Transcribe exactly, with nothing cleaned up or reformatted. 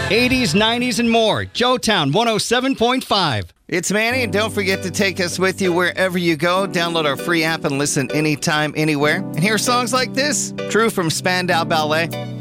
eighties, nineties, and more. Joetown one oh seven point five. It's Manny, and don't forget to take us with you wherever you go. Download our free app and listen anytime, anywhere. And hear songs like this. True from Spandau Ballet.